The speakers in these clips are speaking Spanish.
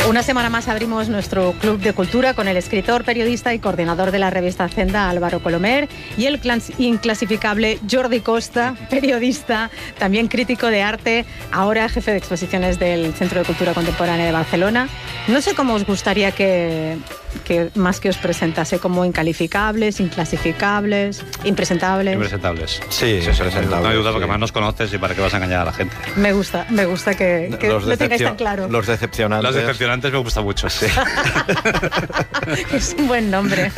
Una semana más abrimos nuestro Club de Cultura con el escritor, periodista y coordinador de la revista Agenda, Álvaro Colomer, y el inclasificable Jordi Costa, periodista, también crítico de arte, ahora jefe de exposiciones del Centro de Cultura Contemporánea de Barcelona. No sé cómo os gustaría que más que os presentase, como incalificables, inclasificables, impresentables. Impresentables. Sí, impresentables. No hay duda, porque más nos conoces y para qué vas a engañar a la gente. Me gusta que lo tengáis tan claro. Los decepcionantes. Los decepcionantes me gusta mucho, sí. Es un buen nombre.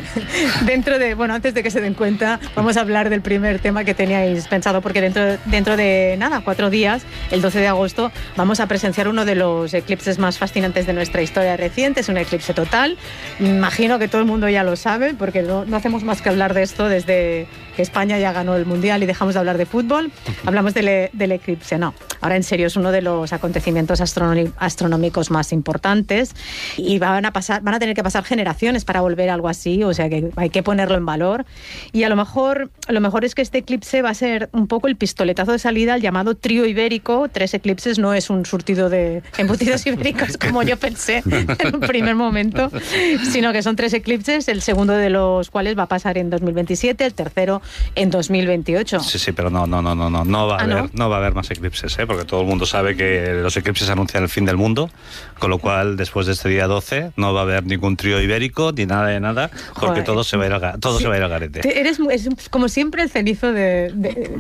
Antes de que se den cuenta, vamos a hablar del primer tema que teníais pensado, porque dentro de 4 días, el 12 de agosto, vamos a presenciar uno de los eclipses más fascinantes de nuestra historia reciente. Es un eclipse total. Imagino que todo el mundo ya lo sabe, porque no hacemos más que hablar de esto desde que España ya ganó el Mundial y dejamos de hablar de fútbol. Hablamos del eclipse. No, ahora en serio, es uno de los acontecimientos astronómicos más importantes, y van a tener que pasar generaciones para volver a algo así, o sea que hay que ponerlo en valor. Y a lo mejor es que este eclipse va a ser un poco el pistoletazo de salida al llamado trío ibérico. 3 eclipses no es un surtido de embutidos ibéricos como yo pensé en un primer momento, sino que son 3 eclipses, el segundo de los cuales va a pasar en 2027, el tercero en 2028. Sí, pero no va a haber más eclipses, porque todo el mundo sabe que los eclipses anuncian el fin del mundo, con lo cual después de este día 12 no va a haber ningún trío ibérico ni nada de nada, porque todo se va a ir al garete. Es como siempre el cenizo del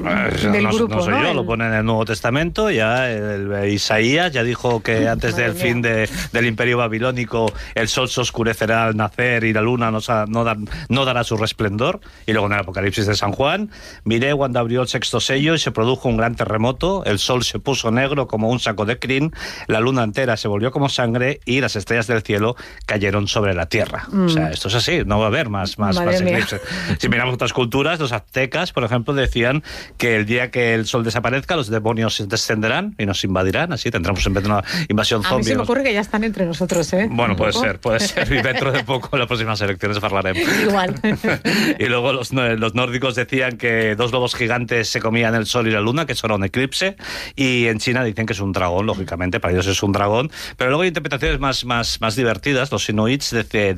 grupo. No soy yo, lo pone en el Nuevo Testamento. Ya Isaías ya dijo que antes del fin del Imperio Babilónico el sol se oscurecerá al nacer y la luna no dará su resplendor. Y luego en el Apocalipsis de San Juan, miré cuando abrió el 6º sello y se produjo un gran terremoto, el sol se puso negro como un saco de crin, la luna entera se volvió como sangre y las estrellas del cielo cayeron sobre la tierra. O sea, esto es así, no va a haber más eclipses. Si miramos otras culturas, los aztecas, por ejemplo, decían que el día que el sol desaparezca, los demonios descenderán y nos invadirán, así tendremos en vez de una invasión zombie. A mí se me ocurre que ya están entre nosotros, ¿eh? Bueno, puede ser, y dentro de poco, en las próximas elecciones, hablaremos. Igual. Y luego los nórdicos decían que 2 lobos gigantes se comían el sol y la luna, que eso era un eclipse, y en China dicen que es un dragón, lógicamente, para ellos es un dragón, pero luego hay interpretaciones más divertidas. Los inuits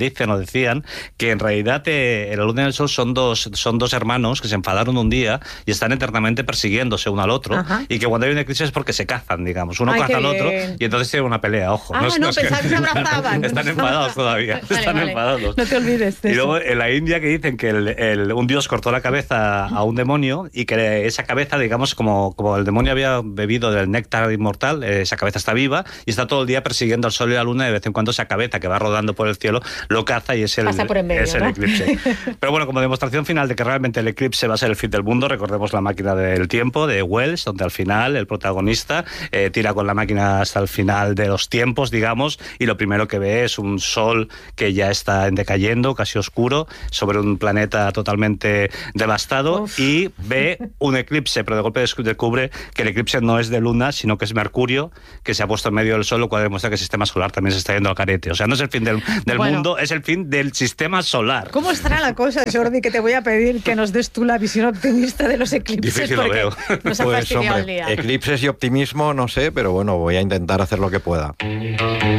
decían que en realidad la luna y el sol son dos hermanos que se enfadaron un día y están eternamente persiguiéndose uno al otro. Ajá. Y que cuando hay un eclipse es porque se cazan, digamos, uno caza al otro y entonces tiene una pelea, ojo. Pensaba que se abrazaban. Están enfadados todavía. Vale. Enfadados. No te olvides de y luego eso. En la India que dicen que un dios cortó la cabeza a un demonio y que esa cabeza, digamos, como el demonio había bebido del néctar inmortal, esa cabeza está viva y está todo el día persiguiendo al sol y la luna, y de vez en cuando esa cabeza que va rodando por el cielo lo caza y es el eclipse. Pero bueno, como demostración final de que realmente el eclipse va a ser el fin del mundo, recordemos La máquina del tiempo de Wells, donde al final el protagonista tira con la máquina hasta el final de los tiempos, digamos, y lo primero que ve es un sol que ya está decayendo, casi oscuro, sobre un planeta totalmente devastado. Uf. Y ve un eclipse, pero de golpe descubre que el eclipse no es de luna, sino que es Mercurio, que se ha puesto en medio del sol, lo cual demuestra que el sistema solar también se está yendo al carete. O sea, no es el fin del mundo, es el fin del sistema solar. ¿Cómo estará la cosa, Jordi, que te voy a pedir que nos des tú la visión optimista de los eclipses? Difícil lo veo. Nos ha fastidiado el día. Eclipses y optimismo, no sé, pero bueno, voy a intentar hacer lo que pueda.